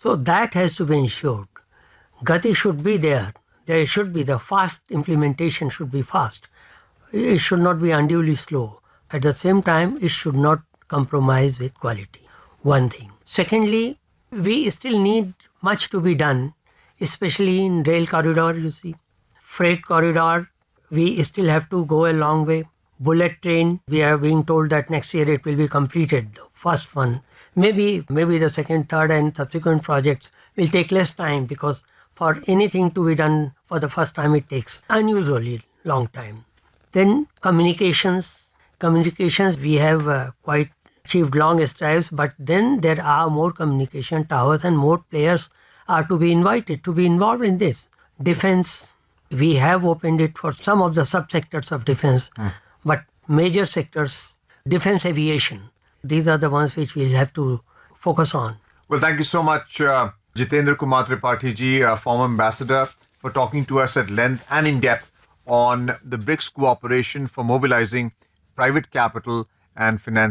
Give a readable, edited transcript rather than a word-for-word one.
So that has to be ensured. Gati should be there. There should be the fast implementation should be fast. It should not be unduly slow. At the same time, it should not compromise with quality. One thing. Secondly, we still need much to be done, especially in rail corridor, you see. Freight corridor, we still have to go a long way. Bullet train, we are being told that next year it will be completed, the first one. Maybe the second, third and subsequent projects will take less time because for anything to be done for the first time, it takes unusually long time. Then communications, we have quite achieved long strides, but then there are more communication towers and more players are to be invited to be involved in this. Defense, we have opened it for some of the subsectors of defense, but major sectors, defense aviation, these are the ones which we'll have to focus on. Well, thank you so much, Jitendra Kumar Tripathi ji, former ambassador, for talking to us at length and in depth on the BRICS cooperation for mobilizing private capital and finance.